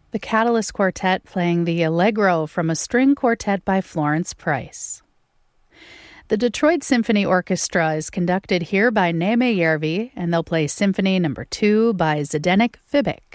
The Catalyst Quartet playing the Allegro from a string quartet by Florence Price. The Detroit Symphony Orchestra is conducted here by Neeme Järvi, and they'll play Symphony No. 2 by Zdeněk Fibik.